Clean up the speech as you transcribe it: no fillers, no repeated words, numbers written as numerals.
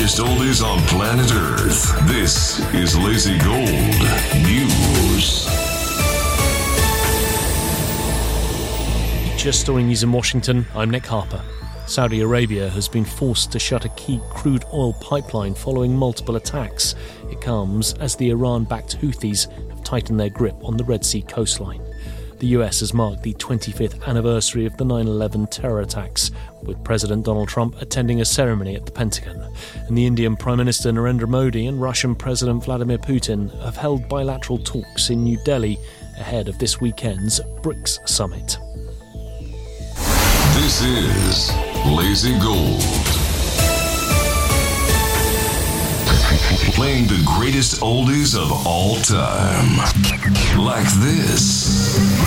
greatest oldies on planet Earth. This is Lazy Gold News. Just storing news in Washington, I'm Nick Harper. Saudi Arabia has been forced to shut a key crude oil pipeline following multiple attacks. It comes as the Iran-backed Houthis have tightened their grip on the Red Sea coastline. The US has marked the 25th anniversary of the 9/11 terror attacks, with President Donald Trump attending a ceremony at the Pentagon. And the Indian Prime Minister Narendra Modi and Russian President Vladimir Putin have held bilateral talks in New Delhi ahead of this weekend's BRICS summit. This is Lazy Gold. Playing the greatest oldies of all time. Like this.